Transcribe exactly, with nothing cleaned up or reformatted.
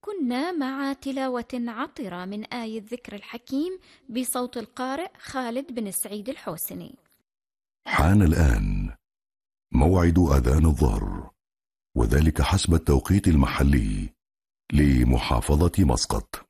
كنا مع تلاوة عطرة من آية الذكر الحكيم بصوت القارئ خالد بن السعيد الحوسني. حان الآن موعد أذان الظهر، وذلك حسب التوقيت المحلي لمحافظة مسقط.